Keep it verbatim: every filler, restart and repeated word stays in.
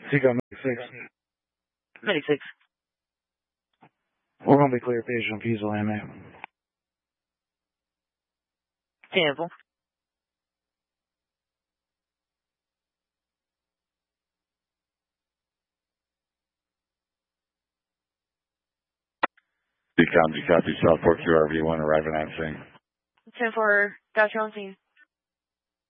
Seagull ninety-six. ninety-six. We're going to be clear page on Fusil land, man. Cancel. Decom, copy, Southport Q R V one arriving on scene. ten four, got you on scene.